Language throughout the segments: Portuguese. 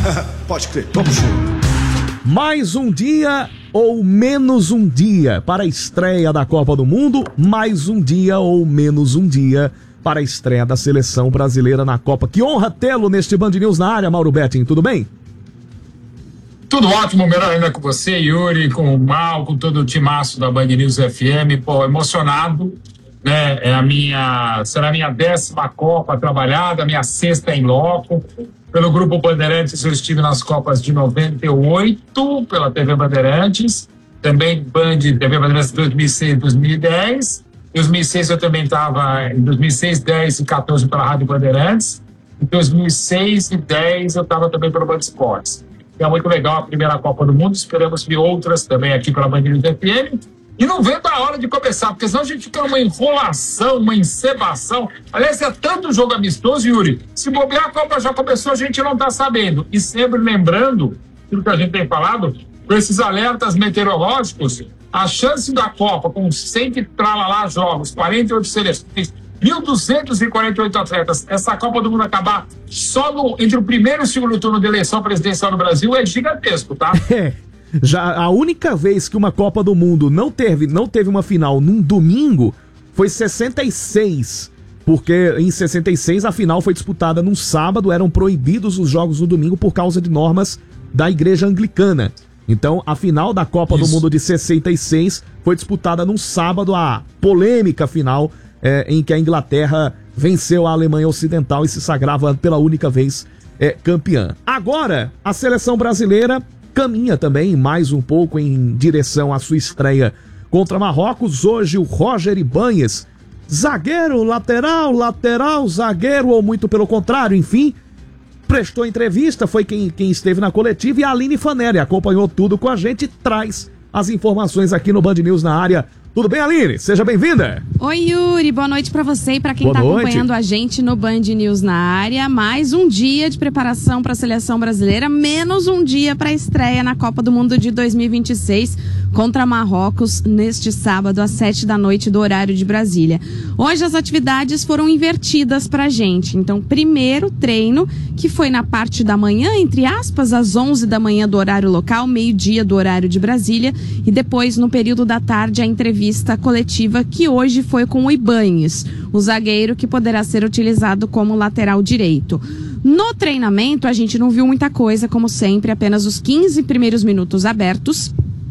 Pode crer, vamos junto. Mais um dia ou menos um dia para a estreia da Copa do Mundo, mais um dia ou menos um dia para a estreia da seleção brasileira na Copa. Que honra tê-lo neste Band News na área, Mauro Betting, tudo bem? Tudo ótimo, melhor ainda com você, Yuri, com o Mal, com todo o timaço da Band News FM, emocionado, né? Será a minha 10ª Copa trabalhada, a minha 6ª em loco. Pelo Grupo Bandeirantes eu estive nas Copas de 98, pela TV Bandeirantes, também TV Bandeirantes 2006 e 2010. Em 2006 eu também estava, em 2006, 10 e 14 pela Rádio Bandeirantes. Em 2006 e 10 eu estava também pelo Band Esportes. É muito legal a primeira Copa do Mundo, esperamos ver outras também aqui pela Band News FM. E não vendo a hora de começar, porque senão a gente fica uma enrolação, uma encebação. Aliás, é tanto jogo amistoso, Yuri. Se bobear, a Copa já começou, a gente não está sabendo. E sempre lembrando, aquilo que a gente tem falado, com esses alertas meteorológicos, a chance da Copa, com 100 e tralalá jogos, 48 seleções, 1.248 atletas, essa Copa do Mundo acabar só entre o primeiro e o segundo turno de eleição presidencial no Brasil é gigantesco, tá? Já a única vez que uma Copa do Mundo não teve uma final num domingo foi 66, porque em 66 a final foi disputada num sábado, eram proibidos os jogos no domingo por causa de normas da Igreja Anglicana. Então a final da Copa do Mundo de 66 foi disputada num sábado, a polêmica final em que a Inglaterra venceu a Alemanha Ocidental e se sagrava pela única vez campeã. Agora a seleção brasileira caminha também mais um pouco em direção à sua estreia contra Marrocos. Hoje o Roger Ibanhes, zagueiro, lateral, zagueiro ou muito pelo contrário, enfim, prestou entrevista, foi quem esteve na coletiva, e a Aline Fanelli acompanhou tudo com a gente e traz as informações aqui no Band News na área. Tudo bem, Aline? Seja bem-vinda. Oi, Yuri. Boa noite pra você e pra quem tá acompanhando a gente no Band News na área. Mais um dia de preparação pra seleção brasileira, menos um dia pra estreia na Copa do Mundo de 2026 contra Marrocos neste sábado às 7 da noite do horário de Brasília. Hoje as atividades foram invertidas pra gente. Então, primeiro treino, que foi na parte da manhã, entre aspas, às 11 da manhã do horário local, meio-dia do horário de Brasília, e depois, no período da tarde, a entrevista coletiva, que hoje foi com o Ibanhes, o zagueiro que poderá ser utilizado como lateral direito. No treinamento, a gente não viu muita coisa, como sempre, apenas os 15 primeiros minutos abertos.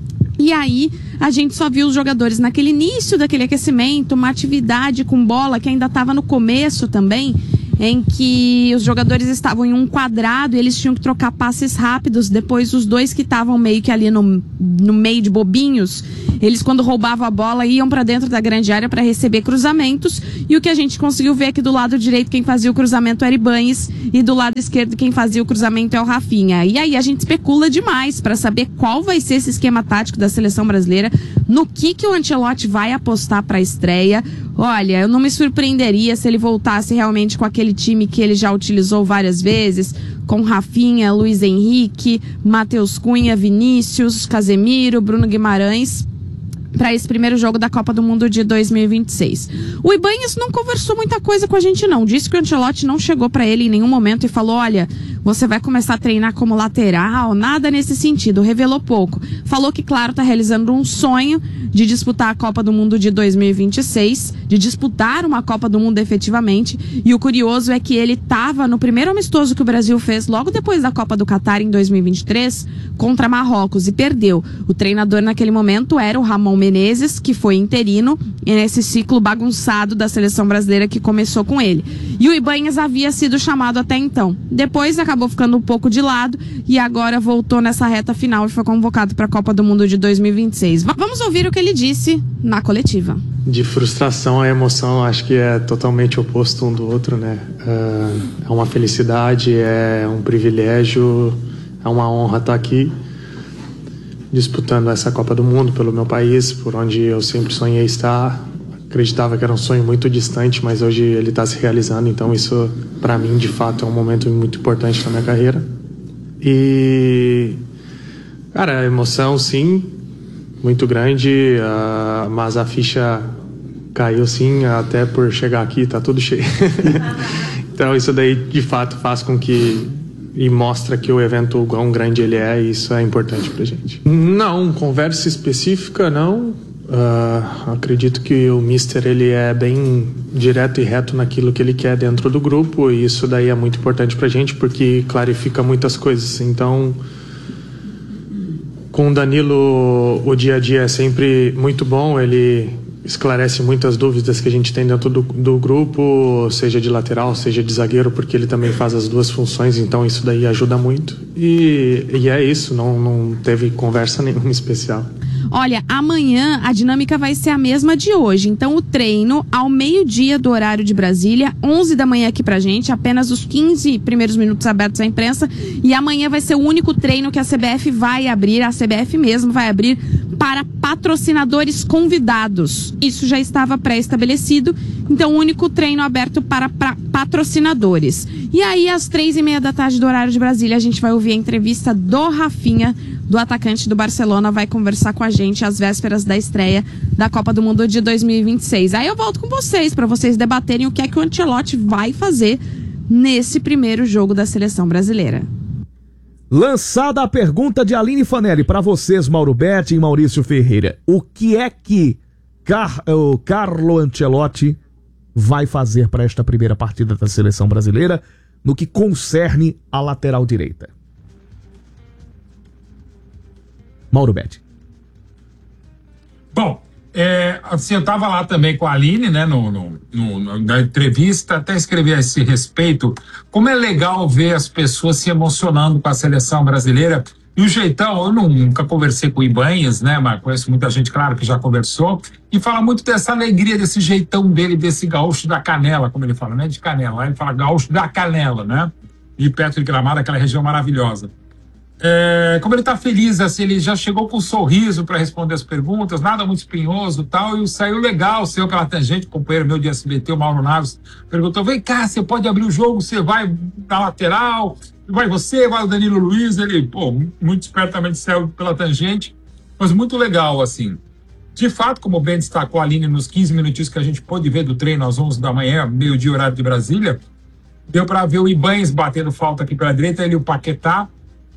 E aí, a gente só viu os jogadores naquele início daquele aquecimento, uma atividade com bola que ainda estava no começo também, em que os jogadores estavam em um quadrado e eles tinham que trocar passes rápidos. Depois, os dois que estavam meio que ali no meio de bobinhos, eles, quando roubavam a bola, iam para dentro da grande área para receber cruzamentos. E o que a gente conseguiu ver é que do lado direito quem fazia o cruzamento era Ibanhes e do lado esquerdo quem fazia o cruzamento é o Rafinha. E aí a gente especula demais para saber qual vai ser esse esquema tático da seleção brasileira, no que o Ancelotti vai apostar para a estreia. Olha, eu não me surpreenderia se ele voltasse realmente com aquele time que ele já utilizou várias vezes, com Rafinha, Luiz Henrique, Matheus Cunha, Vinícius, Casemiro, Bruno Guimarães, para esse primeiro jogo da Copa do Mundo de 2026. O Ibanhes não conversou muita coisa com a gente, não. Disse que o Ancelotti não chegou para ele em nenhum momento e falou, olha, você vai começar a treinar como lateral, nada nesse sentido. Revelou pouco. Falou que, claro, está realizando um sonho de disputar a Copa do Mundo de 2026, de disputar uma Copa do Mundo efetivamente. E o curioso é que ele estava no primeiro amistoso que o Brasil fez logo depois da Copa do Catar em 2023 contra Marrocos e perdeu. O treinador naquele momento era o Ramon Menezes, que foi interino nesse ciclo bagunçado da seleção brasileira que começou com ele. E o Ibanhes havia sido chamado até então. Depois acabou ficando um pouco de lado e agora voltou nessa reta final e foi convocado para a Copa do Mundo de 2026. Vamos ouvir o que ele disse na coletiva. De frustração a emoção, acho que é totalmente oposto um do outro, né? É uma felicidade, é um privilégio, é uma honra estar aqui disputando essa Copa do Mundo pelo meu país, por onde eu sempre sonhei estar. Acreditava que era um sonho muito distante, mas hoje ele está se realizando, então isso, para mim, de fato, é um momento muito importante na minha carreira. E, cara, a emoção, sim, muito grande, mas a ficha caiu, sim, até por chegar aqui, tá tudo cheio. Então isso daí, de fato, faz com que e mostra que o evento, o quão grande ele é, e isso é importante pra gente. Não, conversa específica não. Acredito que o Mister ele é bem direto e reto naquilo que ele quer dentro do grupo, e isso daí é muito importante pra gente porque clarifica muitas coisas. Então, com o Danilo o dia a dia é sempre muito bom, ele esclarece muitas dúvidas que a gente tem dentro do grupo, seja de lateral, seja de zagueiro, porque ele também faz as duas funções, então isso daí ajuda muito. E é isso, não teve conversa nenhuma especial. Olha, amanhã a dinâmica vai ser a mesma de hoje. Então, o treino ao meio-dia do horário de Brasília, 11 da manhã aqui pra gente, apenas os 15 primeiros minutos abertos à imprensa. E amanhã vai ser o único treino que a CBF vai abrir, a CBF mesmo vai abrir para patrocinadores convidados. Isso já estava pré-estabelecido. Então, o único treino aberto para patrocinadores. E aí, às 3:30 da tarde do horário de Brasília, a gente vai ouvir a entrevista do Rafinha, do atacante do Barcelona, vai conversar com a gente às vésperas da estreia da Copa do Mundo de 2026. Aí eu volto com vocês, para vocês debaterem o que é que o Ancelotti vai fazer nesse primeiro jogo da seleção brasileira. Lançada a pergunta de Aline Fanelli para vocês, Mauro Betti e Maurício Ferreira. O que é que o Carlo Ancelotti vai fazer para esta primeira partida da seleção brasileira no que concerne a lateral direita? Mauro Betti. Bom, assim, eu estava lá também com a Aline, né, na entrevista, até escrevi a esse respeito, como é legal ver as pessoas se emocionando com a seleção brasileira. E o jeitão, eu nunca conversei com o Ibanez, né, mas conheço muita gente, claro, que já conversou, e fala muito dessa alegria, desse jeitão dele, desse gaúcho da canela, como ele fala, né, de canela, lá ele fala gaúcho da canela, né, e perto de Gramado, aquela região maravilhosa. Como ele está feliz, assim, ele já chegou com um sorriso para responder as perguntas, nada muito espinhoso e tal, e saiu legal, saiu pela tangente, companheiro meu de SBT, o Mauro Naves, perguntou, vem cá, você pode abrir o jogo, você vai na lateral, vai o Danilo Luiz, ele, muito espertamente saiu pela tangente, mas muito legal, assim. De fato, como bem destacou a Aline nos 15 minutinhos que a gente pôde ver do treino às 11 da manhã, meio-dia, horário de Brasília, deu para ver o Ibanez batendo falta aqui pela direita, ele e o Paquetá,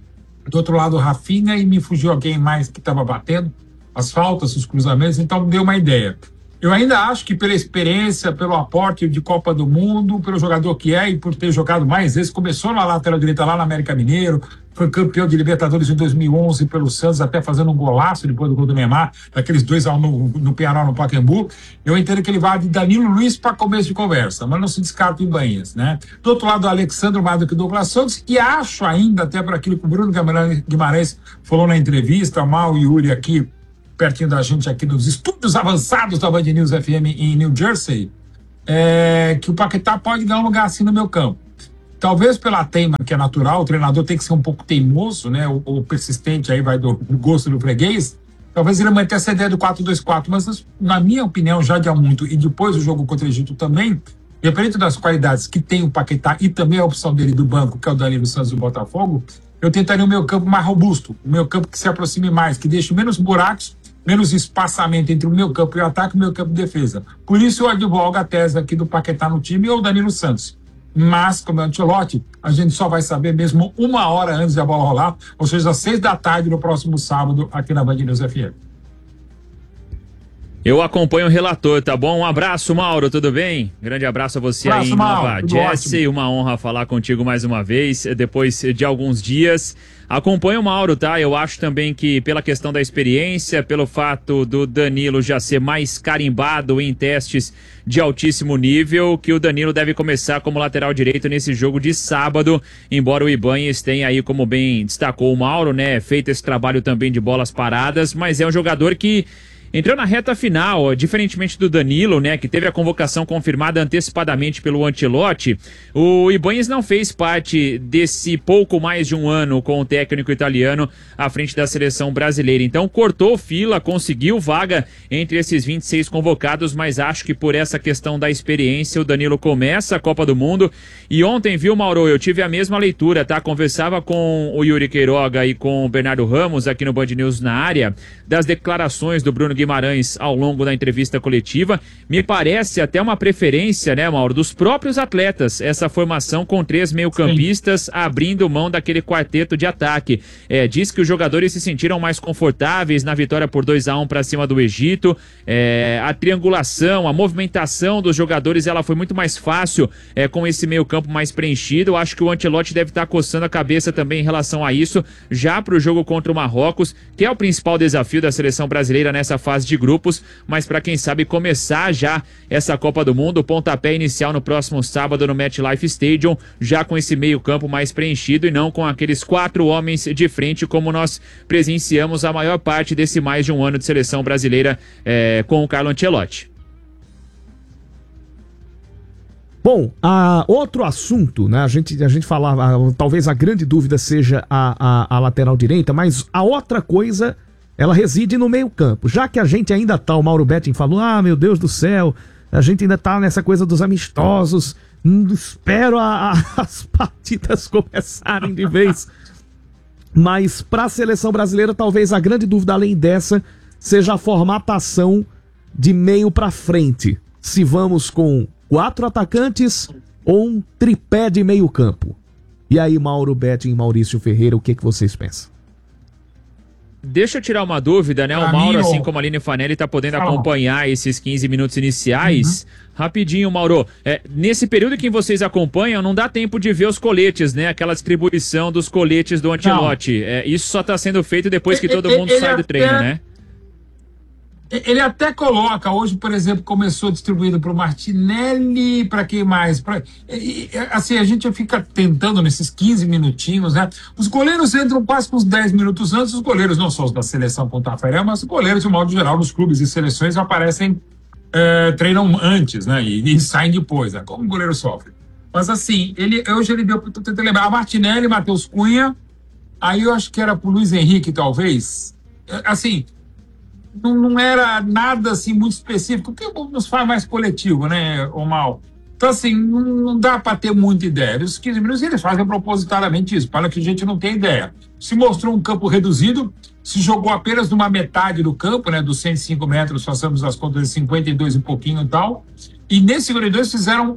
do outro lado o Rafinha, e me fugiu alguém mais que estava batendo as faltas, os cruzamentos, então deu uma ideia. Eu ainda acho que pela experiência, pelo aporte de Copa do Mundo, pelo jogador que é e por ter jogado mais vezes, começou na lateral direita lá no América Mineiro, foi campeão de Libertadores em 2011 pelo Santos, até fazendo um golaço depois do gol do Neymar, daqueles 2-1 no Penharol, no Pacaembu. Eu entendo que ele vai de Danilo Luiz para começo de conversa, mas não se descarta em Ibanez, né? Do outro lado, o Alexandre mais do que o Douglas Santos, e acho ainda, até por aquilo que o Bruno Guimarães falou na entrevista, o Mal e o Yuri aqui, pertinho da gente aqui nos estúdios avançados da Band News FM em New Jersey, que o Paquetá pode ganhar um lugar assim no meu campo. Talvez pela teima que é natural, o treinador tem que ser um pouco teimoso, né? Ou persistente, aí vai do gosto do freguês. Talvez ele mantenha essa ideia do 4-2-4, mas na minha opinião já de há muito, e depois o jogo contra o Egito também, independente das qualidades que tem o Paquetá e também a opção dele do banco, que é o Danilo Santos do Botafogo, eu tentaria o meu campo mais robusto, o meu campo que se aproxime mais, que deixe menos buracos, menos espaçamento entre o meu campo e o ataque e o meu campo de defesa. Por isso eu advogo a tese aqui do Paquetá no time ou Danilo Santos. Mas, como é o Ancelotti, a gente só vai saber mesmo 1 hora antes da bola rolar, ou seja, às 6 da tarde no próximo sábado, aqui na Band News FM. Eu acompanho o relator, tá bom? Um abraço, Mauro, tudo bem? Grande abraço a você aí em Nova Jersey. Uma honra falar contigo mais uma vez, depois de alguns dias. Acompanho o Mauro, tá? Eu acho também que pela questão da experiência, pelo fato do Danilo já ser mais carimbado em testes de altíssimo nível, que o Danilo deve começar como lateral direito nesse jogo de sábado, embora o Ibanez tenha aí, como bem destacou o Mauro, né, feito esse trabalho também de bolas paradas, mas é um jogador que entrou na reta final, diferentemente do Danilo, né, que teve a convocação confirmada antecipadamente pelo Ancelotti. O Ibanez não fez parte desse pouco mais de um ano com o técnico italiano à frente da seleção brasileira. Então cortou fila, conseguiu vaga entre esses 26 convocados, mas acho que por essa questão da experiência o Danilo começa a Copa do Mundo. E ontem, viu, Mauro, eu tive a mesma leitura, tá? Conversava com o Yuri Queiroga e com o Bernardo Ramos aqui no Band News na área, das declarações do Bruno Guimarães ao longo da entrevista coletiva. Me parece até uma preferência, né, Mauro, dos próprios atletas, essa formação com 3 meio-campistas abrindo mão daquele quarteto de ataque. Diz que os jogadores se sentiram mais confortáveis na vitória por 2-1 para cima do Egito. A triangulação, a movimentação dos jogadores, ela foi muito mais fácil com esse meio-campo mais preenchido. Eu acho que o Ancelotti deve estar coçando a cabeça também em relação a isso, já para o jogo contra o Marrocos, que é o principal desafio da seleção brasileira nessa fase de grupos, mas para quem sabe começar já essa Copa do Mundo, o pontapé inicial no próximo sábado no MetLife Stadium, já com esse meio-campo mais preenchido e não com aqueles 4 homens de frente como nós presenciamos a maior parte desse mais de um ano de seleção brasileira com o Carlo Ancelotti. Bom, outro assunto, né? A gente falava, talvez a grande dúvida seja a lateral direita, mas a outra coisa, ela reside no meio-campo. Já que a gente ainda tá, o Mauro Betting falou, meu Deus do céu, a gente ainda tá nessa coisa dos amistosos, espero as partidas começarem de vez. Mas para a seleção brasileira, talvez a grande dúvida além dessa seja a formatação de meio para frente. Se vamos com 4 atacantes ou um tripé de meio campo. E aí, Mauro Betting e Maurício Ferreira, o que vocês pensam? Deixa eu tirar uma dúvida, né? O Mauro, assim como a Aline Fanelli, tá podendo acompanhar esses 15 minutos iniciais. Rapidinho, Mauro. Nesse período que vocês acompanham, não dá tempo de ver os coletes, né? Aquela distribuição dos coletes do Ancelotti. Isso só tá sendo feito depois que todo mundo sai do treino, né? Ele até coloca, hoje, por exemplo, começou distribuído para o Martinelli, para quem mais? Assim, a gente fica tentando nesses 15 minutinhos, né? Os goleiros entram quase uns 10 minutos antes, os goleiros, não só os da seleção Ponta Ferreira, mas os goleiros, de modo geral, nos clubes e seleções aparecem, treinam antes, né? E saem depois, né? Como o goleiro sofre. Mas assim, hoje ele deu, tô tentando lembrar, a Martinelli, Matheus Cunha, aí eu acho que era pro Luiz Henrique, talvez, assim... Não era nada assim muito específico, porque nos faz mais coletivo, né, o Mal? Então, assim, não dá para ter muita ideia. Os 15 minutos eles fazem propositadamente isso, para que a gente não tenha ideia. Se mostrou um campo reduzido, se jogou apenas numa metade do campo, né, dos 105 metros, façamos as contas de 52 e pouquinho e tal, e nesse 52 fizeram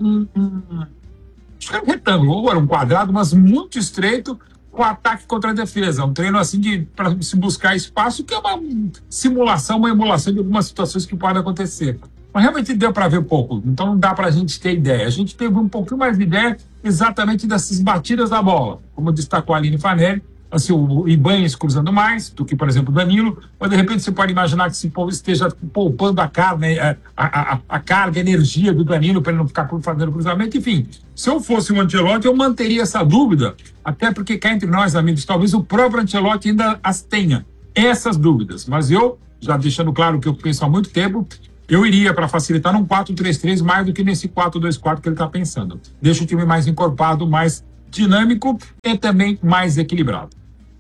acho que era um retângulo, ou era um quadrado, mas muito estreito, com ataque contra a defesa, um treino assim para se buscar espaço, que é uma simulação, uma emulação de algumas situações que podem acontecer. Mas realmente deu para ver pouco, então não dá para a gente ter ideia. A gente teve um pouquinho mais de ideia exatamente dessas batidas da bola, como destacou a Aline Fanelli, assim, o Ibanez cruzando mais do que, por exemplo, o Danilo, mas de repente você pode imaginar que esse povo esteja poupando a carga, a energia do Danilo para ele não ficar fazendo cruzamento. Enfim, se eu fosse o Ancelotti, eu manteria essa dúvida, até porque cá entre nós, amigos, talvez o próprio Ancelotti ainda as tenha, essas dúvidas. Mas eu, já deixando claro o que eu penso há muito tempo, eu iria para facilitar num 4-3-3 mais do que nesse 4-2-4 que ele está pensando. Deixa o time mais encorpado, mais dinâmico e também mais equilibrado.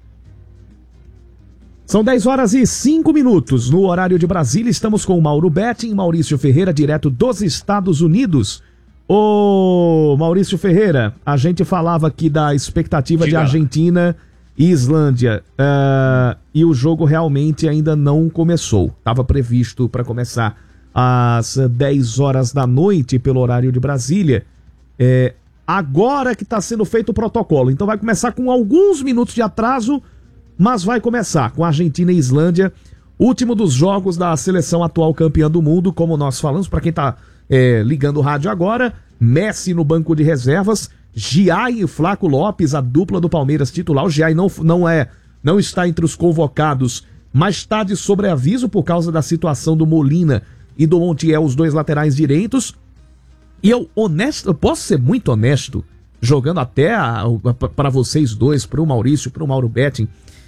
São 10h05 no horário de Brasília. Estamos com o Mauro Betting e Maurício Ferreira, direto dos Estados Unidos. Ô Maurício Ferreira, a gente falava aqui da expectativa de Argentina e Islândia, e o jogo realmente ainda não começou. Estava previsto para começar às 10 horas da noite pelo horário de Brasília. Agora que está sendo feito o protocolo, então vai começar com alguns minutos de atraso, mas vai começar com Argentina e Islândia, último dos jogos da seleção atual campeã do mundo, como nós falamos, para quem tá ligando o rádio agora, Messi no banco de reservas, Giai e Flaco Lopes, a dupla do Palmeiras titular. O Giai não está entre os convocados, mas está de sobreaviso por causa da situação do Molina e do Montiel, os dois laterais direitos. E eu posso ser muito honesto, jogando até para vocês dois, para o Maurício, para o Mauro Betting,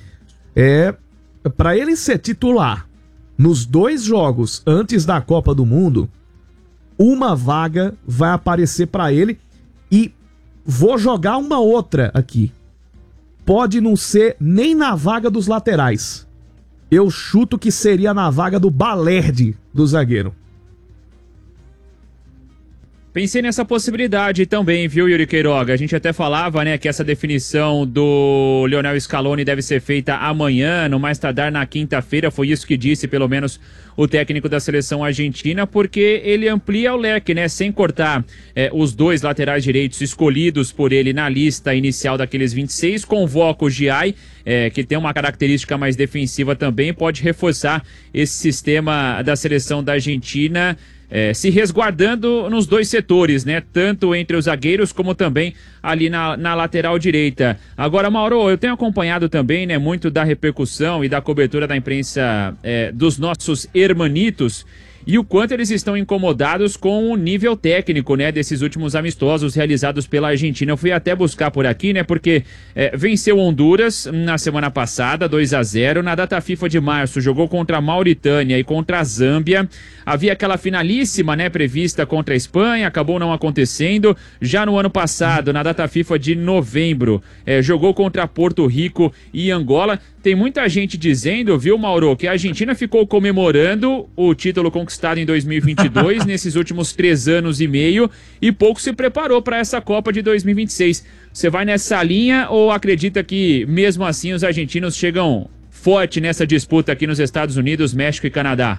para ele ser titular nos 2 jogos antes da Copa do Mundo, uma vaga vai aparecer para ele, e vou jogar uma outra aqui. Pode não ser nem na vaga dos laterais. Eu chuto que seria na vaga do Balerdi, do zagueiro. Pensei nessa possibilidade também, viu, Yuri Queiroga? A gente até falava, né, que essa definição do Lionel Scaloni deve ser feita amanhã, no mais tardar na quinta-feira. Foi isso que disse, pelo menos, o técnico da seleção argentina, porque ele amplia o leque, né, sem cortar os dois laterais direitos escolhidos por ele na lista inicial daqueles 26. Convoca o Giai, que tem uma característica mais defensiva também, pode reforçar esse sistema da seleção da Argentina, se resguardando nos dois setores, né? Tanto entre os zagueiros como também ali na lateral direita. Agora, Mauro, eu tenho acompanhado também, né, muito da repercussão e da cobertura da imprensa dos nossos hermanitos, e o quanto eles estão incomodados com o nível técnico, né, desses últimos amistosos realizados pela Argentina. Eu fui até buscar por aqui, né, porque venceu Honduras na semana passada, 2-0. Na data FIFA de março, jogou contra a Mauritânia e contra a Zâmbia. Havia aquela finalíssima, né, prevista contra a Espanha, acabou não acontecendo. Já no ano passado, na data FIFA de novembro, jogou contra Porto Rico e Angola. Tem muita gente dizendo, viu, Mauro, que a Argentina ficou comemorando o título conquistado em 2022, nesses últimos 3 anos e meio, e pouco se preparou para essa Copa de 2026. Você vai nessa linha ou acredita que, mesmo assim, os argentinos chegam forte nessa disputa aqui nos Estados Unidos, México e Canadá?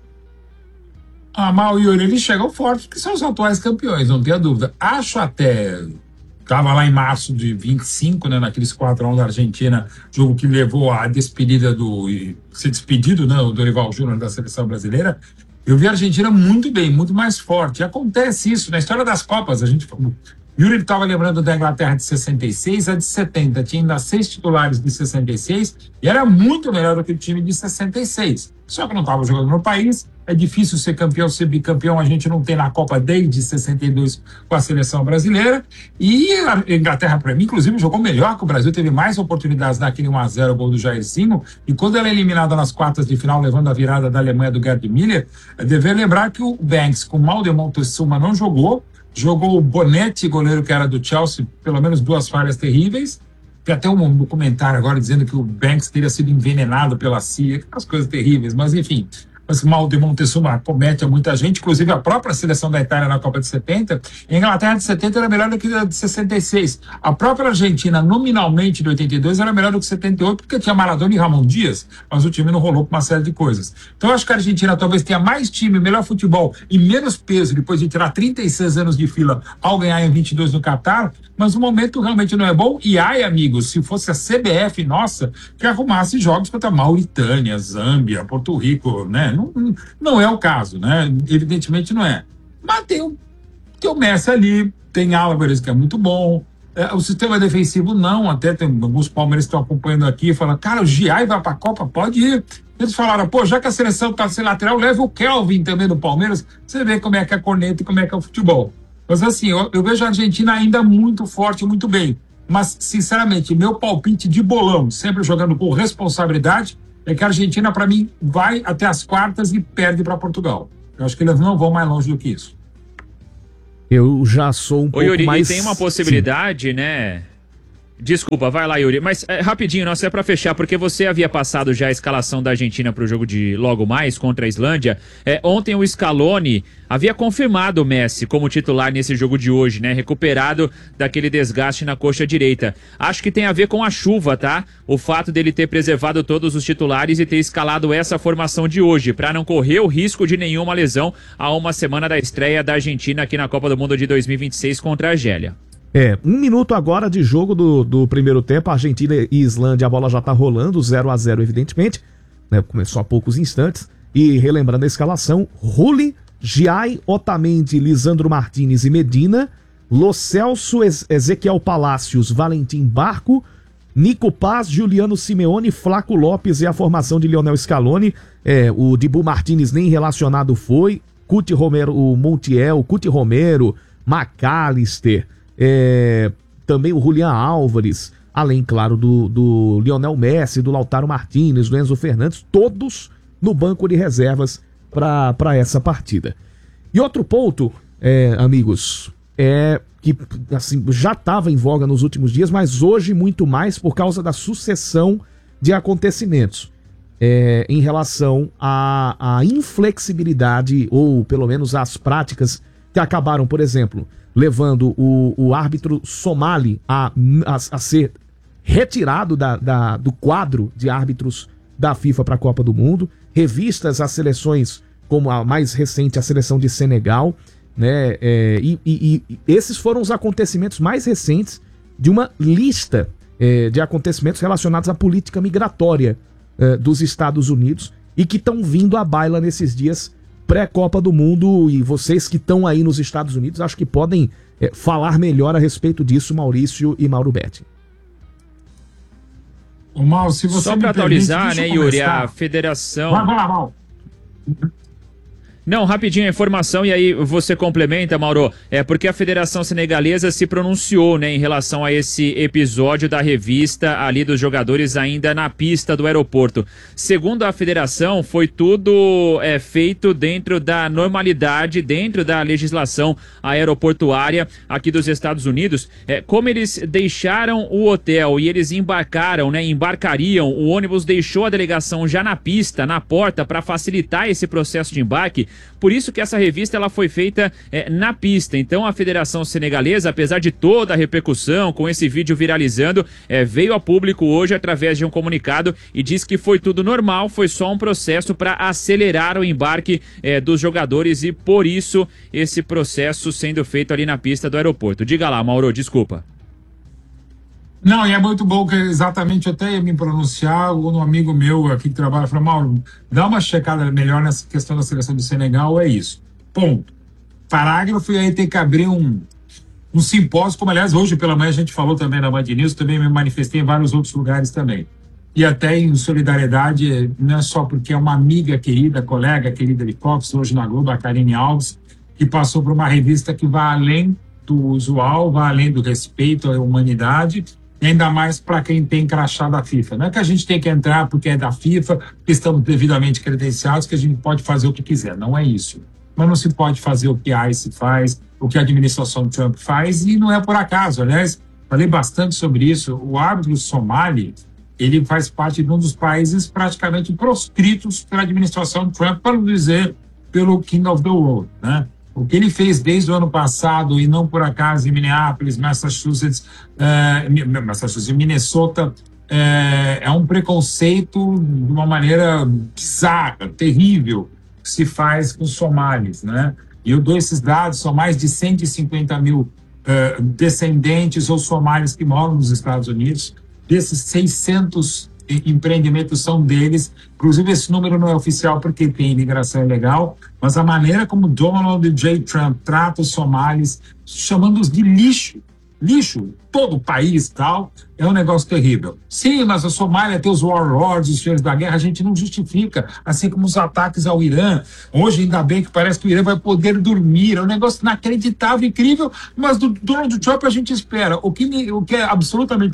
Mal e Yuri, eles chegam fortes porque são os atuais campeões, não tenha dúvida. Acho até... Estava lá em março de 25, né, naqueles 4-1 da Argentina, jogo que levou à despedida ser despedido, né, o Dorival Júnior da seleção brasileira. Eu vi a Argentina muito bem, muito mais forte. E acontece isso na história das Copas. Yuri estava lembrando da Inglaterra de 66, a de 70. Tinha ainda 6 titulares de 66 e era muito melhor do que o time de 66. Só que não estava jogando no país. É difícil ser campeão, ser bicampeão. A gente não tem na Copa desde 62 com a seleção brasileira. E a Inglaterra, para mim, inclusive, jogou melhor que o Brasil. Teve mais oportunidades naquele 1-0 gol do Jairzinho. E quando ela é eliminada nas quartas de final, levando a virada da Alemanha do Gerd Müller, é dever lembrar que o Banks, com mal de Montezuma, não jogou. Jogou o Bonetti, goleiro que era do Chelsea, pelo menos 2 falhas terríveis. Tem até um documentário agora dizendo que o Banks teria sido envenenado pela CIA, aquelas coisas terríveis, mas enfim. Esse mal de Montezuma comete a muita gente, inclusive a própria seleção da Itália na Copa de 70. A Inglaterra de 70 era melhor do que a de 66. A própria Argentina, nominalmente, de 82, era melhor do que 78, porque tinha Maradona e Ramon Dias, mas o time não rolou por uma série de coisas. Então, eu acho que a Argentina talvez tenha mais time, melhor futebol e menos peso depois de tirar 36 anos de fila ao ganhar em 22 no Catar, mas o momento realmente não é bom. E ai, amigos, se fosse a CBF, nossa, que arrumasse jogos contra Mauritânia, Zâmbia, Porto Rico, né? Não é o caso, né? Evidentemente não é. Mas tem o Messi ali, tem Álvares, que é muito bom. O sistema defensivo não, até tem alguns palmeirenses que estão acompanhando aqui e falam, cara, o Giai vai para a Copa? Pode ir. Eles falaram, pô, já que a seleção está sem lateral, leva o Kelvin também do Palmeiras, você vê como é que é a corneta e como é que é o futebol. Mas assim, eu vejo a Argentina ainda muito forte, muito bem. Mas, sinceramente, meu palpite de bolão, sempre jogando com responsabilidade, é que a Argentina, para mim, vai até as quartas e perde para Portugal. Eu acho que eles não vão mais longe do que isso. Eu já sou um pouco Yuri, mais... E tem uma possibilidade, sim, né? Desculpa, vai lá, Yuri. Mas rapidinho, nossa, é pra fechar, porque você havia passado já a escalação da Argentina pro jogo de logo mais contra a Islândia. Ontem o Scaloni havia confirmado o Messi como titular nesse jogo de hoje, né? Recuperado daquele desgaste na coxa direita. Acho que tem a ver com a chuva, tá? O fato dele ter preservado todos os titulares e ter escalado essa formação de hoje, pra não correr o risco de nenhuma lesão a uma semana da estreia da Argentina aqui na Copa do Mundo de 2026 contra a Argélia. 1 minuto agora de jogo do primeiro tempo, Argentina e Islândia, a bola já tá rolando, 0-0 evidentemente, né? Começou há poucos instantes, e relembrando a escalação, Rulli, Giai, Otamendi, Lisandro Martinez e Medina, Lo Celso, Ezequiel Palacios, Valentim Barco, Nico Paz, Juliano Simeone, Flaco Lopes e a formação de Lionel Scaloni. O Dibu Martinez nem relacionado foi, Cuti Romero, o Montiel, Cuti Romero, McAllister, também o Julián Álvares, além, claro, do Lionel Messi, do Lautaro Martinez, do Enzo Fernandes, todos no banco de reservas para essa partida. E outro ponto, amigos, que assim, já estava em voga nos últimos dias, mas hoje muito mais por causa da sucessão de acontecimentos em relação à inflexibilidade, ou pelo menos às práticas que que acabaram, por exemplo, levando o árbitro somali a ser retirado do quadro de árbitros da FIFA para a Copa do Mundo, revistas as seleções, como a mais recente, a seleção de Senegal, né? E esses foram os acontecimentos mais recentes de uma lista de acontecimentos relacionados à política migratória dos Estados Unidos e que estão vindo à baila nesses dias pré-Copa do Mundo. E vocês que estão aí nos Estados Unidos, acho que podem falar melhor a respeito disso, Maurício e Mauro Betti. Mal, se você só para atualizar, né, Yuri, a federação... Vai lá, Mal. Não, rapidinho a informação e aí você complementa, Mauro. Porque a Federação Senegalesa se pronunciou, né, em relação a esse episódio da revista ali dos jogadores ainda na pista do aeroporto. Segundo a federação, foi tudo feito dentro da normalidade, dentro da legislação aeroportuária aqui dos Estados Unidos. Como eles deixaram o hotel e eles embarcariam, o ônibus deixou a delegação já na pista, na porta, para facilitar esse processo de embarque. Por isso que essa revista ela foi feita na pista. Então a Federação Senegalesa, apesar de toda a repercussão com esse vídeo viralizando, veio a público hoje através de um comunicado e diz que foi tudo normal, foi só um processo para acelerar o embarque dos jogadores e por isso esse processo sendo feito ali na pista do aeroporto. Diga lá, Mauro, desculpa. Não, e é muito bom que exatamente eu até ia me pronunciar, um amigo meu aqui que trabalha falou, Mauro, dá uma checada melhor nessa questão da seleção do Senegal, é isso. Ponto. Parágrafo, e aí tem que abrir um simpósio, como aliás hoje pela manhã a gente falou também na Band News, também me manifestei em vários outros lugares também. E até em solidariedade, não é só porque é uma amiga querida, colega querida de Cops, hoje na Globo, a Karine Alves, que passou por uma revista que vai além do usual, vai além do respeito à humanidade, e ainda mais para quem tem crachá da FIFA. Não é que a gente tem que entrar porque é da FIFA, porque estamos devidamente credenciados, que a gente pode fazer o que quiser. Não é isso. Mas não se pode fazer o que a ICE faz, o que a administração Trump faz, e não é por acaso. Aliás, falei bastante sobre isso. O árbitro somali, ele faz parte de um dos países praticamente proscritos pela administração Trump, para não dizer pelo King of the World, né? O que ele fez desde o ano passado, e não por acaso em Minneapolis, Massachusetts e Minnesota, é um preconceito de uma maneira bizarra, terrível, que se faz com os somalis, né? E eu dou esses dados, são mais de 150 mil descendentes ou somalis que moram nos Estados Unidos. Desses 600 empreendimentos são deles. Inclusive, esse número não é oficial porque tem imigração ilegal, mas a maneira como Donald J. Trump trata os somalis, chamando-os de lixo, todo o país e tal, é um negócio terrível. Sim, mas a Somália tem os warlords, os senhores da guerra, a gente não justifica, assim como os ataques ao Irã. Hoje, ainda bem que parece que o Irã vai poder dormir, é um negócio inacreditável, incrível, mas do Donald Trump a gente espera. O que é absolutamente...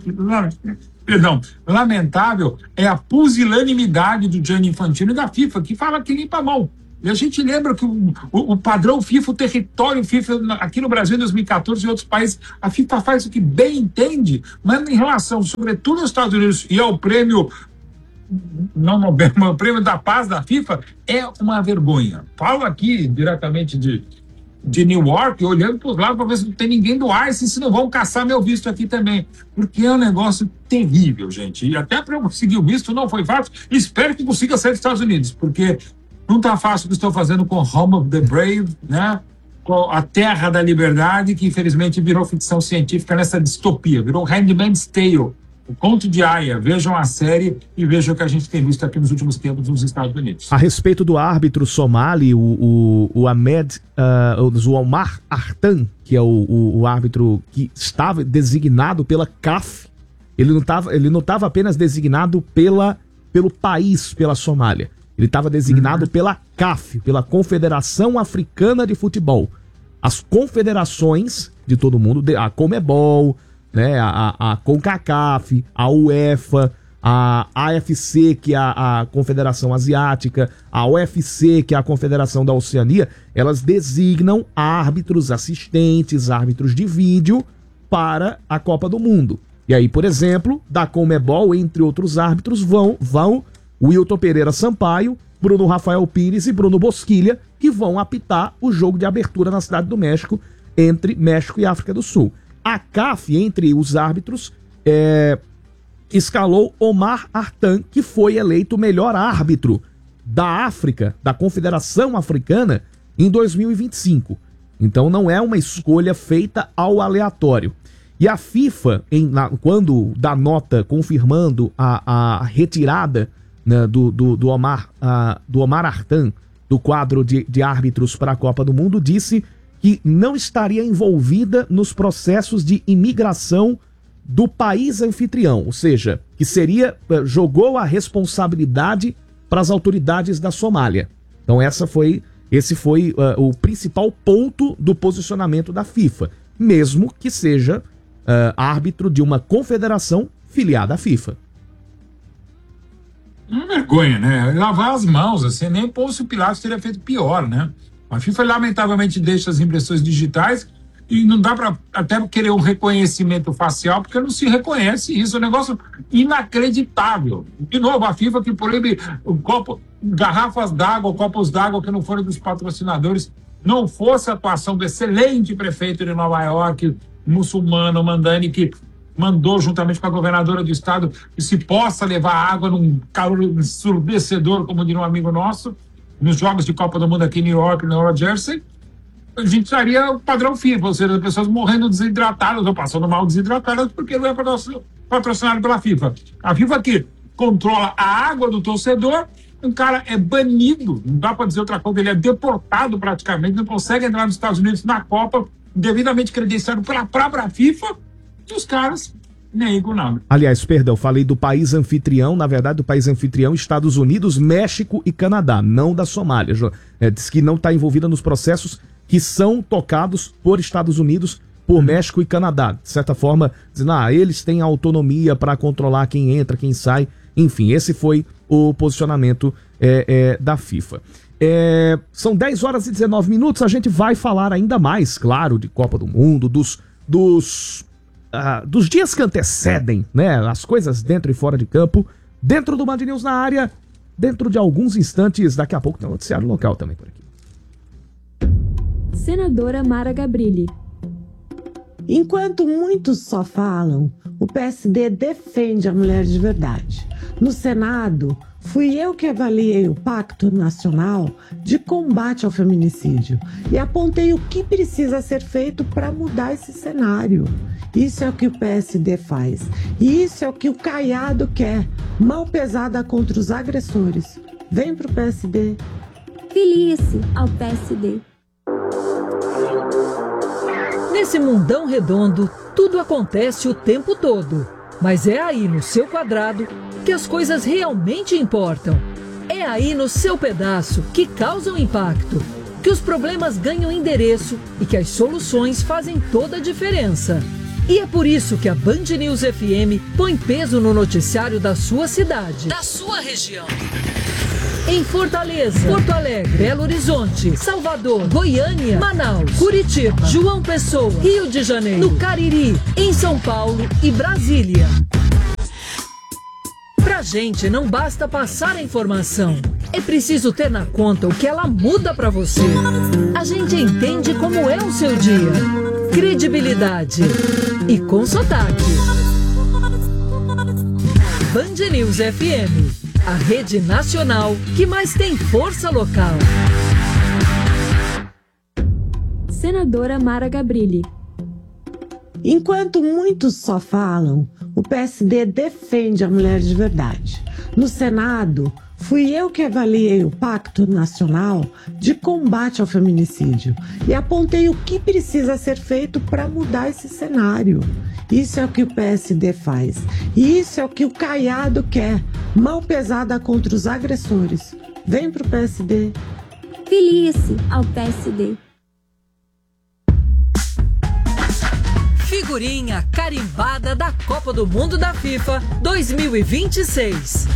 lamentável é a pusilanimidade do Gianni Infantino e da FIFA, que fala que limpa a mão. E a gente lembra que o padrão FIFA, o território FIFA, aqui no Brasil em 2014 e em outros países, a FIFA faz o que bem entende, mas em relação, sobretudo aos Estados Unidos e ao prêmio, não Nobel, mas o prêmio da paz da FIFA, é uma vergonha. Falo aqui diretamente de Newark, olhando para os lados para ver se não tem ninguém do ICE, se não vão caçar meu visto aqui também. Porque é um negócio terrível, gente. E até para eu conseguir o visto não foi fácil. Espero que consiga sair dos Estados Unidos, porque não está fácil o que estou fazendo com Home of the Brave, né? Com a Terra da Liberdade, que infelizmente virou ficção científica nessa distopia, virou Handmaid's Tale, o Conto de Aia. Vejam a série e vejam o que a gente tem visto aqui nos últimos tempos nos Estados Unidos. A respeito do árbitro somali, o Omar Artan, que é o árbitro que estava designado pela CAF, ele não estava apenas designado pelo país, pela Somália. Ele estava designado pela CAF, pela Confederação Africana de Futebol. As confederações de todo mundo, a Comebol, né, a CONCACAF, a UEFA, a AFC, que é a Confederação Asiática, a UFC, que é a Confederação da Oceania, elas designam árbitros assistentes, árbitros de vídeo para a Copa do Mundo. E aí, por exemplo, da Comebol, entre outros árbitros, vão Wilton Pereira Sampaio, Bruno Rafael Pires e Bruno Bosquilha, que vão apitar o jogo de abertura na Cidade do México, entre México e África do Sul. A CAF, entre os árbitros, escalou Omar Artan, que foi eleito o melhor árbitro da África, da Confederação Africana, em 2025. Então não é uma escolha feita ao aleatório. E a FIFA, quando dá nota confirmando a retirada, né, do Omar Artan do quadro de árbitros para a Copa do Mundo, disse que não estaria envolvida nos processos de imigração do país anfitrião, ou seja, que jogou a responsabilidade para as autoridades da Somália. Então esse foi o principal ponto do posicionamento da FIFA, mesmo que seja árbitro de uma confederação filiada à FIFA. Uma vergonha, né? Lavar as mãos, assim, nem Pôncio Pilatos teria feito pior, né? A FIFA, lamentavelmente, deixa as impressões digitais e não dá para até querer um reconhecimento facial, porque não se reconhece isso. É um negócio inacreditável. De novo, a FIFA que proíbe garrafas d'água, copos d'água que não foram dos patrocinadores. Não fosse a atuação do excelente prefeito de Nova York, muçulmano, Mandani, que mandou, juntamente com a governadora do estado, que se possa levar água num calor ensurdecedor, como diria um amigo nosso, nos Jogos de Copa do Mundo aqui em New York, na Nova Jersey, a gente estaria o padrão FIFA, ou seja, as pessoas morrendo desidratadas ou passando mal desidratadas porque não é patrocinado pela FIFA. A FIFA que controla a água do torcedor, um cara é banido, não dá para dizer outra coisa, ele é deportado praticamente, não consegue entrar nos Estados Unidos na Copa, devidamente credenciado pela própria FIFA, e os caras nem com nada. Aliás, perdão, falei do país anfitrião, na verdade do país anfitrião, Estados Unidos, México e Canadá, não da Somália. Diz que não está envolvida nos processos que são tocados por Estados Unidos, por México e Canadá. De certa forma, dizendo, eles têm autonomia para controlar quem entra, quem sai. Enfim, esse foi o posicionamento da FIFA. São 10 horas e 19 minutos, a gente vai falar ainda mais, claro, de Copa do Mundo, dos dias que antecedem, né, as coisas dentro e fora de campo, dentro do Band News na área, dentro de alguns instantes, daqui a pouco tem um noticiário local também por aqui. Senadora Mara Gabrilli. Enquanto muitos só falam, o PSD defende a mulher de verdade. No Senado, fui eu que avaliei o Pacto Nacional de Combate ao Feminicídio e apontei o que precisa ser feito para mudar esse cenário. Isso é o que o PSD faz. E isso é o que o Caiado quer. Mão pesada contra os agressores. Vem pro PSD. Filie-se ao PSD. Nesse mundão redondo, tudo acontece o tempo todo. Mas é aí no seu quadrado que as coisas realmente importam. É aí no seu pedaço que causam impacto, que os problemas ganham endereço e que as soluções fazem toda a diferença. E é por isso que a Band News FM põe peso no noticiário da sua cidade, da sua região. Em Fortaleza, Porto Alegre, Belo Horizonte, Salvador, Goiânia, Manaus, Curitiba, João Pessoa, Rio de Janeiro, no Cariri, em São Paulo e Brasília. Pra gente não basta passar a informação, é preciso ter na conta o que ela muda pra você. A gente entende como é o seu dia. Credibilidade e com sotaque. Band News FM. A rede nacional que mais tem força local. Senadora Mara Gabrilli. Enquanto muitos só falam, o PSD defende a mulher de verdade. No Senado, fui eu que avaliei o Pacto Nacional de Combate ao Feminicídio e apontei o que precisa ser feito para mudar esse cenário. Isso é o que o PSD faz. E isso é o que o Caiado quer. Mão pesada contra os agressores. Vem pro PSD. Filie-se ao PSD. Figurinha carimbada da Copa do Mundo da FIFA 2026.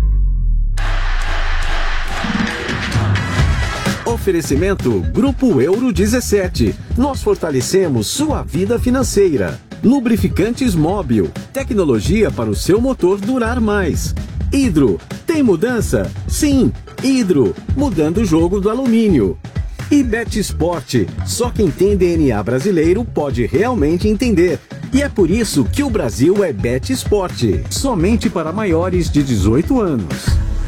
Oferecimento Grupo Euro 17. Nós fortalecemos sua vida financeira. Lubrificantes Móbil. Tecnologia para o seu motor durar mais. Hidro. Tem mudança? Sim. Hidro, mudando o jogo do alumínio. E BetSport, só quem tem DNA brasileiro pode realmente entender. E é por isso que o Brasil é BetSport, somente para maiores de 18 anos.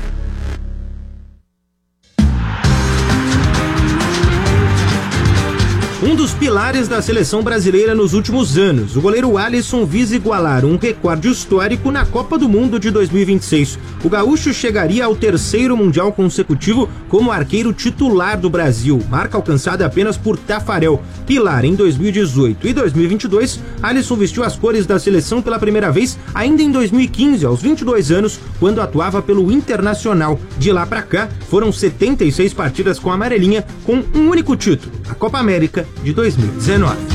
Um dos pilares da seleção brasileira nos últimos anos, o goleiro Alisson visa igualar um recorde histórico na Copa do Mundo de 2026. O gaúcho chegaria ao 3º Mundial consecutivo como arqueiro titular do Brasil, marca alcançada apenas por Tafarel. Pilar em 2018 e 2022, Alisson vestiu as cores da seleção pela primeira vez ainda em 2015, aos 22 anos, quando atuava pelo Internacional. De lá pra cá, foram 76 partidas com a amarelinha, com um único título, a Copa América de 2019.